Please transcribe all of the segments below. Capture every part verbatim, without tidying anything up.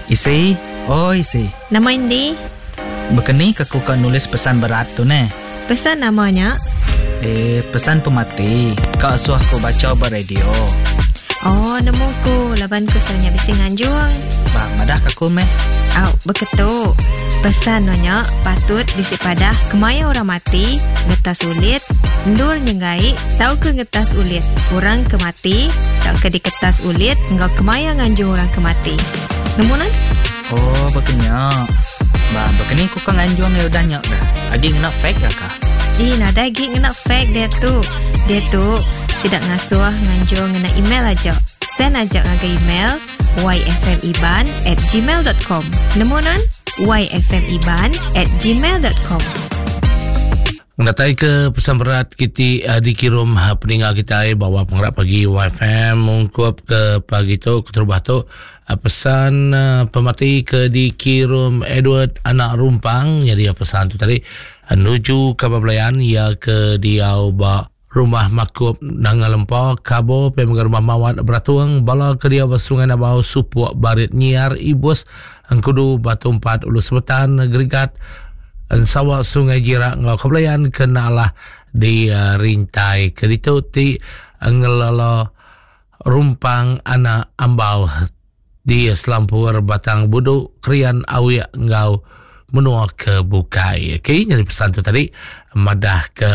Isi, oh isi. Nama Indi? Begini aku kan nulis pesan berat tu ne. Pesan namanya? Eh, pesan pemati. Kau suah aku baca beradio. Oh, nemuku. Laban ku sebenarnya bising anjung. Bah, madah aku meh. Au, beketuk. Pesan nanya patut bisi padah kemaya orang mati, ngetas ulit, ndur nyengai, tahu ke ngetas ulit. Orang kemati, tahu ke diketas ulit, engkau kemaya nganjung orang kemati. Nemu nan? Oh, begini. Bah, begini aku kan nganjung ya udah nyak dah. Agi ngena fake dah kah? Ih, nada lagi ngena fake dia tu. Dia tu sidak ngasuh nganjung ngena email aja. Send aja ngaga email y f m iban at gmail dot com. Nemu nan? y f m iban at gmail dot com. Mendatai ke pesan berat kita uh, dikirim uh, peninggal kita eh, bawa penggerak pagi Y F M mengkuap ke pagi tu keterubah tu uh, pesan uh, pemati ke dikirim Edward anak rumpang. Jadi uh, pesan tu tadi uh, nuju ke Bablayan ya ke dia ba rumah makup nang lempa kabo pemenggar rumah mawat beratuang bala ke dia bersungai nabau supuak barit nyiar ibus angkudu batu empat ulu sebetan gerigat sawah sungai jirak ngau kebelayan kenalah di uh, rintai kedito ti ngelala rumpang anak ambau di selampur batang budu krian awiak ngau menua ke bukai. Okay, jadi pesan tu tadi madah ke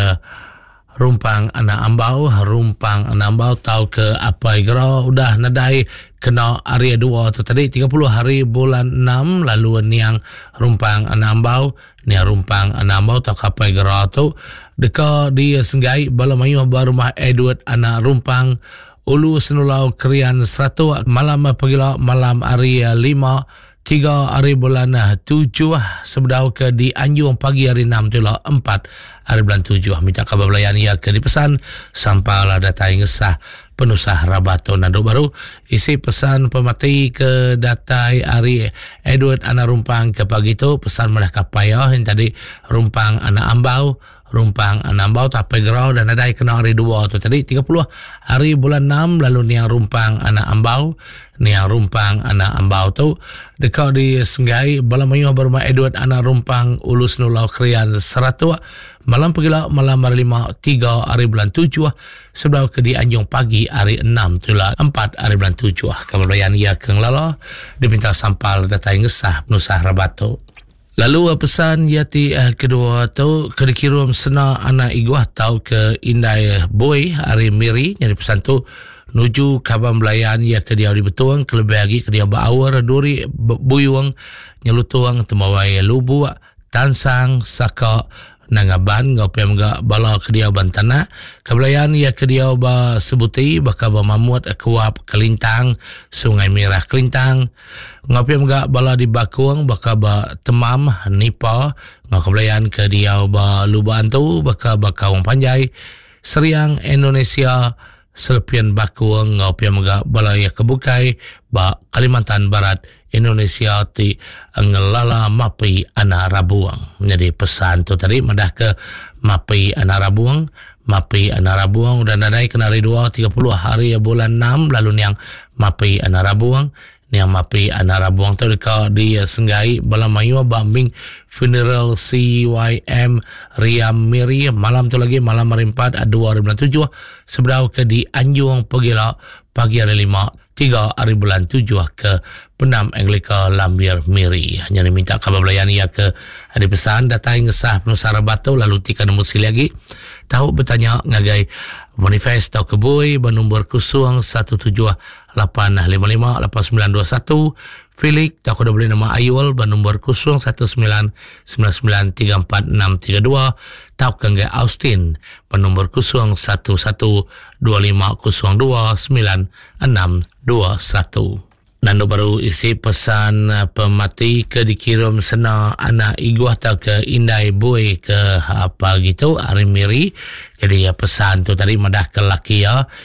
rumpang anak ambau, rumpang anak ambau tahu ke apa igro udah nadai kena hari dua tu tadi tiga puluh hari bulan enam lalu niang rumpang anak ambau ni rumpang anak ambau tahu ke apa igro tu deka dia senggai bala mayu rumah Edward anak rumpang ulu senulau krian seratus malam pagila malam hari lima tiga hari bulan tujuh sebedau ke di Anjung pagi hari enam tu lah empat hari bulan tujuh minta kabar belayan ya ke dipesan sampai lah data yang ngesah penusah rabato nando baru isi pesan pemati ke data hari Edward anak rumpang ke pagi tu pesan mereka payah yang tadi rumpang anak ambau rumpang anak ambau tapai gerau dan ada kena hari dua tu tadi tiga puluh hari bulan enam lalu niang rumpang anak ambau niang rumpang anak ambau tu dekat di Senggai bala mayu berumah Edward anak rumpang ulus nulau krian seratus malam pagila malam hari lima tiga hari bulan tujuh sebelum ke di Anjung pagi hari enam tu lah empat hari bulan tujuh kemudian ia keng lala diminta sampal data yang ngesah penusah rabato. Lalu pesan yati uh, kedua tu ke dikirim sena anak iguah tau ke Indai Boy hari miri. Jadi pesan tu nuju kaban belayan ya ke dia dibetuang kelebih lagi ke dia baawar duri buyuang nyelutuang temawai lubu tansang saka nangaban ngau pem ga bala ke dia bantana kebelayan ya ke dia ba sebuti baka ba mamut kuap kelintang sungai merah kelintang ngau pem ga bala di bakuang baka ba temam nipa ngau kebelayan ke dia ba luban tu baka ba kawang panjai seriang Indonesia Serpian bakuang ngau pem ga bala ya kebukai ba Kalimantan Barat Indonesia ti ngelala mapi anak rabuang. Jadi pesan tu tadi madah ke mapi anak rabuang, mapi anak rabuang udah nadai kena hari dua tiga puluh hari bulan enam lalu niang mapi anak rabuang, niang mapi anak rabuang tu dekat di Senggai bala mayu bambing funeral C Y M Riam Miri malam tu lagi malam hari empat dua hari bulan tujuh sebedau ke di Anjung pagila pagi hari lima tiga hari bulan tujuh ke Penam Anglika Lambir Miri. Hanya diminta kabar belayan ia ke ada pesan data yang ngesah penusara batu lalu tika nombor sili lagi tahu bertanya ngagai manifest tau kebui bernombor kusung satu tujuh lapan lima lima lapan sembilan dua satu Felix tak ada boleh nama Ayul bernombor kusung satu sembilan sembilan sembilan tiga empat enam tiga dua tahu kanggai Austin bernombor kusung satu satu dua lima kosong dua sembilan enam dua satu. Nando baru isi pesan uh, pemati ke dikirim sena anak iguah tau ke Indai Boy ke apa gitu hari miri. Jadi ya pesan tu tadi madah ke laki ya